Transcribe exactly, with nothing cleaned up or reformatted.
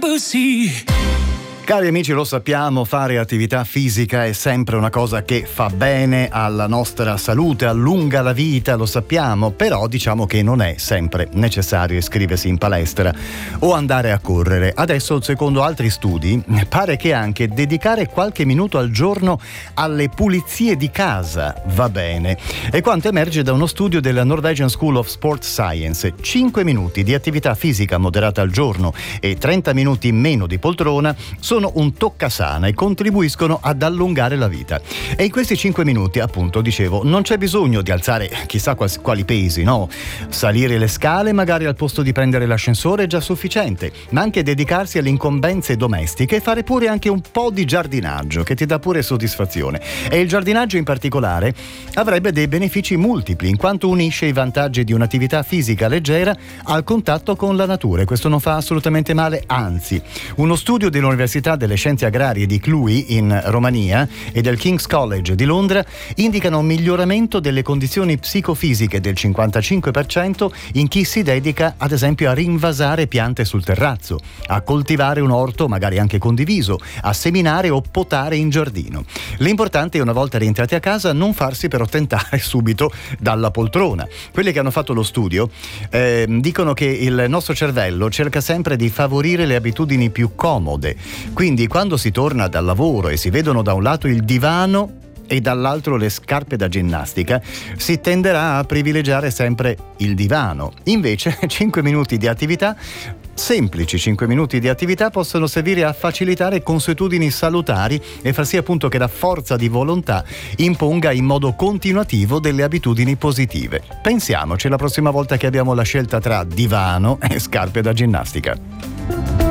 Pussy. Cari amici, lo sappiamo, fare attività fisica è sempre una cosa che fa bene alla nostra salute, allunga la vita, lo sappiamo, però diciamo che non è sempre necessario iscriversi in palestra o andare a correre. Adesso, secondo altri studi, pare che anche dedicare qualche minuto al giorno alle pulizie di casa va bene. E quanto emerge da uno studio della Norwegian School of Sport Science, cinque minuti di attività fisica moderata al giorno e trenta minuti in meno di poltrona sono un toccasana e contribuiscono ad allungare la vita. E in questi cinque minuti, appunto, dicevo, non c'è bisogno di alzare chissà quali pesi, no? Salire le scale magari al posto di prendere l'ascensore è già sufficiente, ma anche dedicarsi alle incombenze domestiche e fare pure anche un po' di giardinaggio che ti dà pure soddisfazione. E il giardinaggio in particolare avrebbe dei benefici multipli, in quanto unisce i vantaggi di un'attività fisica leggera al contatto con la natura, e questo non fa assolutamente male, anzi. Uno studio dell'Università delle Scienze Agrarie di Cluj in Romania e del King's College di Londra indicano un miglioramento delle condizioni psicofisiche del cinquantacinque per cento in chi si dedica ad esempio a rinvasare piante sul terrazzo, a coltivare un orto magari anche condiviso, a seminare o potare in giardino. L'importante è, una volta rientrati a casa, non farsi però tentare subito dalla poltrona. Quelli che hanno fatto lo studio eh, dicono che il nostro cervello cerca sempre di favorire le abitudini più comode. Quindi quando si torna dal lavoro e si vedono da un lato il divano e dall'altro le scarpe da ginnastica, si tenderà a privilegiare sempre il divano. Invece cinque minuti di attività, semplici cinque minuti di attività, possono servire a facilitare consuetudini salutari e far sì appunto che la forza di volontà imponga in modo continuativo delle abitudini positive. Pensiamoci la prossima volta che abbiamo la scelta tra divano e scarpe da ginnastica.